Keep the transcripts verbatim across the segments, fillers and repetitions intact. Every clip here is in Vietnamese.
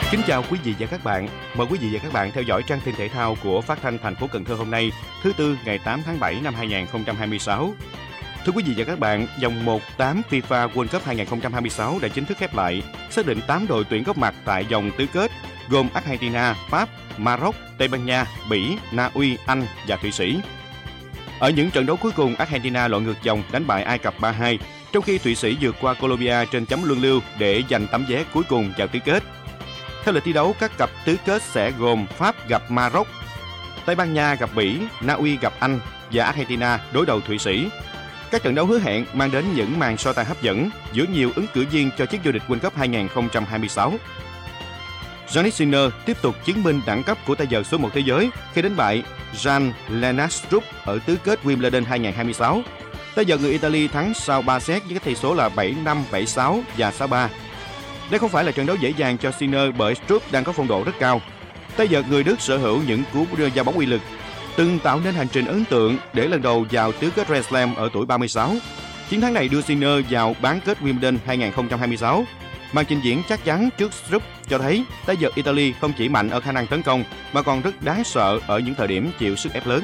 Kính chào quý vị và các bạn. Mời quý vị và các bạn theo dõi trang tin thể thao của Phát thanh thành phố Cần Thơ hôm nay, thứ Tư ngày tám tháng bảy năm hai nghìn không trăm hai mươi sáu. Thưa quý vị và các bạn, vòng một tám FIFA World Cup hai nghìn không trăm hai mươi sáu đã chính thức khép lại, xác định tám đội tuyển góp mặt tại vòng tứ kết gồm Argentina, Pháp, Maroc, Tây Ban Nha, Bỉ, Na Uy, Anh và Thụy Sĩ. Ở những trận đấu cuối cùng, Argentina lội ngược dòng đánh bại Ai Cập ba hai, trong khi Thụy Sĩ vượt qua Colombia trên chấm luân lưu để giành tấm vé cuối cùng vào tứ kết. Theo lịch thi đấu, các cặp tứ kết sẽ gồm Pháp gặp Maroc, Tây Ban Nha gặp Bỉ, Na Uy gặp Anh và Argentina đối đầu Thụy Sĩ. Các trận đấu hứa hẹn mang đến những màn so tài hấp dẫn giữa nhiều ứng cử viên cho chiếc vô địch World Cup hai nghìn không trăm hai mươi sáu. Jannik Sinner tiếp tục chứng minh đẳng cấp của tay vợt số một thế giới khi đánh bại Jan Lennard Struff ở tứ kết Wimbledon hai nghìn không trăm hai mươi sáu. Tay vợt người Italy thắng sau ba set với các tỷ số là bảy năm, bảy sáu và sáu ba. Đây không phải là trận đấu dễ dàng cho Sinner bởi Struff đang có phong độ rất cao. Tay vợt người Đức sở hữu những cú đưa giao bóng uy lực, từng tạo nên hành trình ấn tượng để lần đầu vào tứ kết Grand Slam ở tuổi ba mươi sáu. Chiến thắng này đưa Sinner vào bán kết Wimbledon hai nghìn không trăm hai mươi sáu. Màn trình diễn chắc chắn trước Struff cho thấy tay vợt Italy không chỉ mạnh ở khả năng tấn công mà còn rất đáng sợ ở những thời điểm chịu sức ép lớn.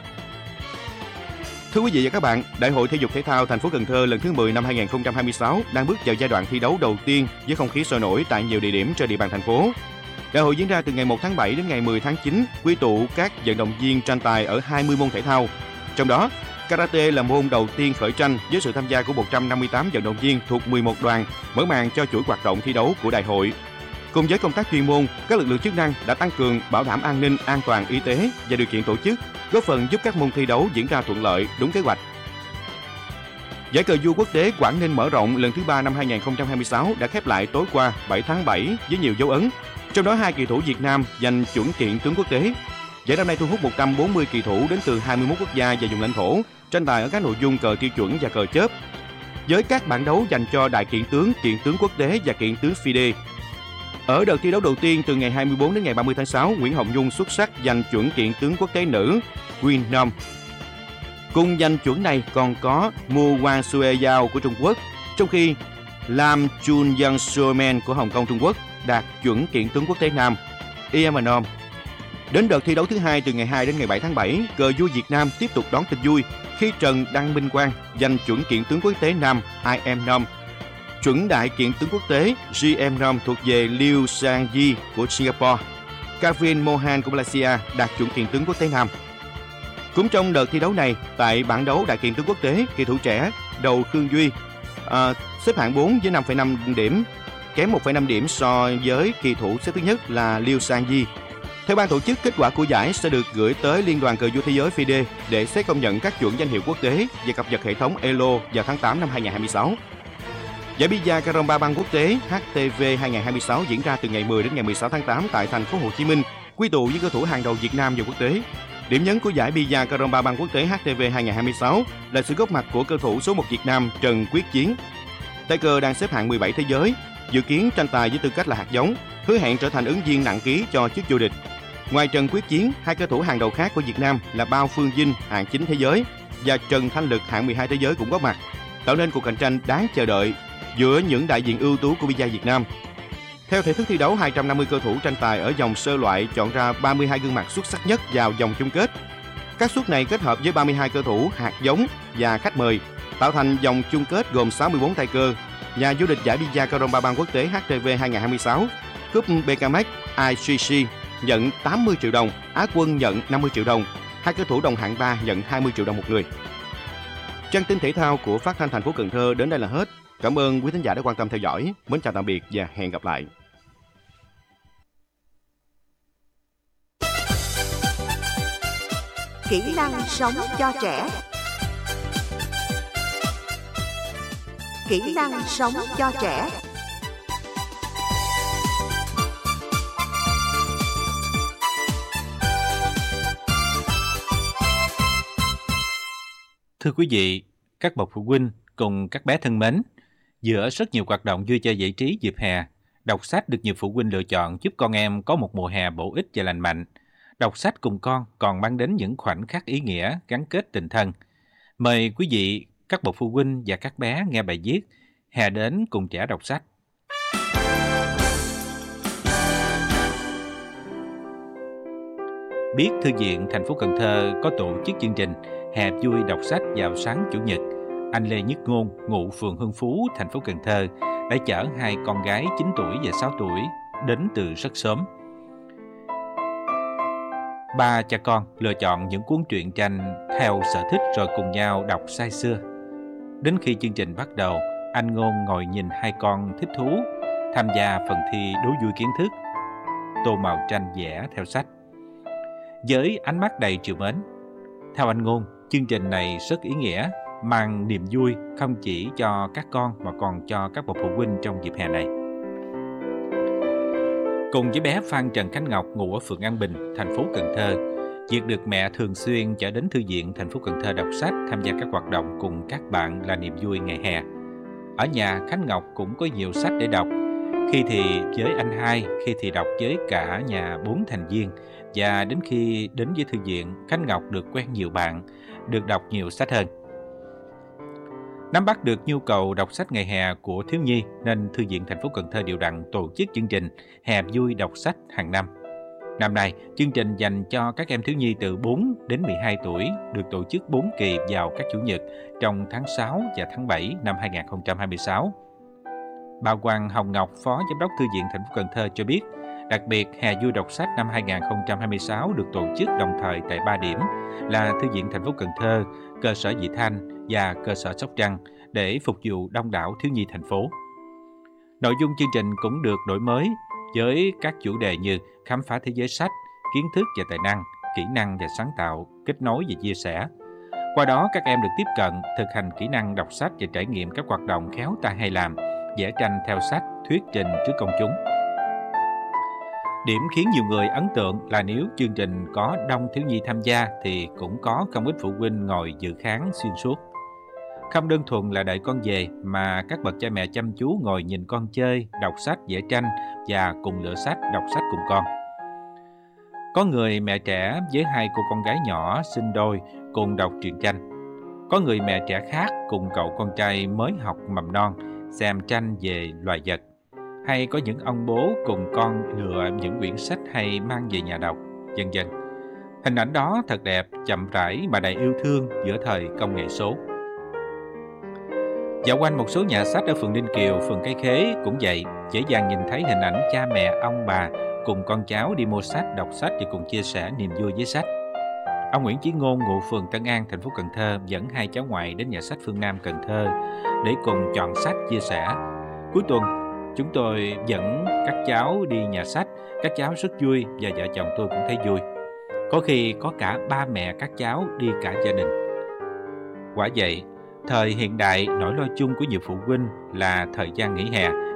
Thưa quý vị và các bạn, Đại hội Thể dục Thể thao thành phố Cần Thơ lần thứ mười năm hai nghìn không trăm hai mươi sáu đang bước vào giai đoạn thi đấu đầu tiên với không khí sôi nổi tại nhiều địa điểm trên địa bàn thành phố. Đại hội diễn ra từ ngày một tháng bảy đến ngày mười tháng chín, quy tụ các vận động viên tranh tài ở hai mươi môn thể thao. Trong đó, Karate là môn đầu tiên khởi tranh với sự tham gia của một trăm năm mươi tám vận động viên thuộc mười một đoàn, mở màn cho chuỗi hoạt động thi đấu của đại hội. Cùng với công tác chuyên môn, các lực lượng chức năng đã tăng cường bảo đảm an ninh, an toàn y tế và điều kiện tổ chức, góp phần giúp các môn thi đấu diễn ra thuận lợi, đúng kế hoạch. Giải cờ vua quốc tế Quảng Ninh mở rộng lần thứ ba năm hai nghìn không trăm hai mươi sáu đã khép lại tối qua bảy tháng bảy với nhiều dấu ấn. Trong đó hai kỳ thủ Việt Nam giành chuẩn kiện tướng quốc tế. Giải năm nay thu hút một trăm bốn mươi kỳ thủ đến từ hai mươi mốt quốc gia và vùng lãnh thổ, tranh tài ở các nội dung cờ tiêu chuẩn và cờ chớp. Với các bảng đấu dành cho đại kiện tướng, kiện tướng quốc tế và kiện tướng ép i đê. Ở đợt thi đấu đầu tiên từ ngày hai mươi tư đến ngày ba mươi tháng sáu, Nguyễn Hồng Nhung xuất sắc giành chuẩn kiện tướng quốc tế nữ Queen Nom. Cùng giành chuẩn này còn có Mu Wang Sue Yao của Trung Quốc, trong khi Lam Chun Yang Suomen của Hồng Kông Trung Quốc đạt chuẩn kiện tướng quốc tế nam i em Nom. Đến đợt thi đấu thứ hai từ ngày hai đến ngày bảy tháng bảy, cờ vua Việt Nam tiếp tục đón tin vui khi Trần Đăng Minh Quang giành chuẩn kiện tướng quốc tế nam i em Nom. Chuẩn đại kiện tướng quốc tế giê em Nom thuộc về Liu Xiangyi của Singapore. Kevin Mohan của Malaysia đạt chuẩn kiện tướng quốc tế nam. Cũng trong đợt thi đấu này, tại bảng đấu đại kiện tướng quốc tế, kỳ thủ trẻ Đầu Khương Duy à, xếp hạng bốn với năm phẩy năm điểm, kém một phẩy năm điểm so với kỳ thủ xếp thứ nhất là Liu Xiangyi. Theo ban tổ chức, kết quả của giải sẽ được gửi tới Liên đoàn cờ vua thế giới ép i đê để xét công nhận các chuẩn danh hiệu quốc tế và cập nhật hệ thống e lờ o vào tháng tám năm hai nghìn không trăm hai mươi sáu. Giải Bida Carrom Ba Băng quốc tế hát tê vê hai nghìn không trăm hai mươi sáu diễn ra từ ngày mười đến ngày mười sáu tháng tám tại thành phố Hồ Chí Minh, quy tụ những cầu thủ hàng đầu Việt Nam và quốc tế. Điểm nhấn của giải Bida Carrom Ba Băng quốc tế hát tê vê hai nghìn không trăm hai mươi sáu là sự góp mặt của cầu thủ số một Việt Nam Trần Quyết Chiến. Tay cờ đang xếp hạng mười bảy thế giới, dự kiến tranh tài với tư cách là hạt giống, hứa hẹn trở thành ứng viên nặng ký cho chức vô địch. Ngoài Trần Quyết Chiến, hai cầu thủ hàng đầu khác của Việt Nam là Bao Phương Dinh hạng chín thế giới và Trần Thanh Lực hạng mười hai thế giới cũng góp mặt, tạo nên cuộc cạnh tranh đáng chờ đợi giữa những đại diện ưu tú của Bida Việt Nam. Theo thể thức thi đấu, hai trăm năm mươi cầu thủ tranh tài ở vòng sơ loại chọn ra ba mươi hai gương mặt xuất sắc nhất vào vòng chung kết. Các suất này kết hợp với ba mươi hai cầu thủ hạt giống và khách mời, tạo thành vòng chung kết gồm sáu mươi tư tay cờ. Nhà vô địch giải Bida Carrom Ba Băng quốc tế hát tê vê hai nghìn không trăm hai mươi sáu, cúp bê ca em ích i xê xê nhận tám mươi triệu đồng, Á quân nhận năm mươi triệu đồng, hai cầu thủ đồng hạng ba nhận hai mươi triệu đồng một người. Trang tin thể thao của Phát thanh thành phố Cần Thơ đến đây là hết. Cảm ơn quý thính giả đã quan tâm theo dõi. Mến chào tạm biệt và hẹn gặp lại. Kỹ năng sống cho trẻ. Kỹ năng sống cho trẻ. Thưa quý vị, các bậc phụ huynh cùng các bé thân mến, giữa rất nhiều hoạt động vui chơi giải trí dịp hè, đọc sách được nhiều phụ huynh lựa chọn giúp con em có một mùa hè bổ ích và lành mạnh. Đọc sách cùng con còn mang đến những khoảnh khắc ý nghĩa gắn kết tình thân. Mời quý vị, các bậc phụ huynh và các bé nghe bài viết Hè đến cùng trẻ đọc sách. Biết thư viện thành phố Cần Thơ có tổ chức chương trình Hè vui đọc sách vào sáng Chủ nhật, anh Lê Nhất Ngôn, ngụ phường Hưng Phú, thành phố Cần Thơ, đã chở hai con gái chín tuổi và sáu tuổi đến từ rất sớm. Ba cha con lựa chọn những cuốn truyện tranh theo sở thích rồi cùng nhau đọc say sưa. Đến khi chương trình bắt đầu, anh Ngôn ngồi nhìn hai con thích thú tham gia phần thi đố vui kiến thức, tô màu tranh vẽ theo sách. Với ánh mắt đầy trìu mến, theo anh Ngôn, chương trình này rất ý nghĩa, mang niềm vui không chỉ cho các con mà còn cho các bậc phụ huynh trong dịp hè này. Cùng với bé Phan Trần Khánh Ngọc ngụ ở phường An Bình, thành phố Cần Thơ, việc được mẹ thường xuyên chở đến thư viện thành phố Cần Thơ đọc sách, tham gia các hoạt động cùng các bạn là niềm vui ngày hè. Ở nhà, Khánh Ngọc cũng có nhiều sách để đọc, khi thì với anh hai, khi thì đọc với cả nhà bốn thành viên. Và đến khi đến với thư viện, Khánh Ngọc được quen nhiều bạn, được đọc nhiều sách hơn. Nắm bắt được nhu cầu đọc sách ngày hè của thiếu nhi nên Thư viện thành phố Cần Thơ đều đặn tổ chức chương trình Hè vui đọc sách hàng năm. Năm nay, chương trình dành cho các em thiếu nhi từ bốn đến mười hai tuổi được tổ chức bốn kỳ vào các chủ nhật trong tháng sáu và tháng bảy năm hai nghìn không trăm hai mươi sáu. Bà Hoàng Hồng Ngọc, Phó Giám đốc Thư viện thành phố Cần Thơ cho biết, đặc biệt Hè vui đọc sách năm hai nghìn không trăm hai mươi sáu được tổ chức đồng thời tại ba điểm là Thư viện thành phố Cần Thơ, cơ sở Vị Thanh và cơ sở Sóc Trăng để phục vụ đông đảo thiếu nhi thành phố. Nội dung chương trình cũng được đổi mới với các chủ đề như khám phá thế giới sách, kiến thức và tài năng, kỹ năng và sáng tạo, kết nối và chia sẻ. Qua đó, các em được tiếp cận, thực hành kỹ năng đọc sách và trải nghiệm các hoạt động khéo tay hay làm, vẽ tranh theo sách, thuyết trình trước công chúng. Điểm khiến nhiều người ấn tượng là nếu chương trình có đông thiếu nhi tham gia thì cũng có không ít phụ huynh ngồi dự khán xuyên suốt. Không đơn thuần là đợi con về mà các bậc cha mẹ chăm chú ngồi nhìn con chơi, đọc sách, vẽ tranh và cùng lựa sách, đọc sách cùng con. Có người mẹ trẻ với hai cô con gái nhỏ sinh đôi cùng đọc truyện tranh. Có người mẹ trẻ khác cùng cậu con trai mới học mầm non xem tranh về loài vật. Hay có những ông bố cùng con lựa những quyển sách hay mang về nhà đọc, vân vân. Hình ảnh đó thật đẹp, chậm rãi mà đầy yêu thương giữa thời công nghệ số. Dạo quanh một số nhà sách ở phường Ninh Kiều, phường Cái Khế cũng vậy, dễ dàng nhìn thấy hình ảnh cha mẹ, ông bà cùng con cháu đi mua sách, đọc sách và cùng chia sẻ niềm vui với sách. Ông Nguyễn Chí Ngôn, ngụ phường Tân An, thành phố Cần Thơ dẫn hai cháu ngoại đến nhà sách Phương Nam, Cần Thơ để cùng chọn sách chia sẻ. Cuối tuần, chúng tôi dẫn các cháu đi nhà sách, các cháu rất vui và vợ chồng tôi cũng thấy vui. Có khi có cả ba mẹ các cháu đi cả gia đình. Quả vậy, thời hiện đại nỗi lo chung của nhiều phụ huynh là thời gian nghỉ hè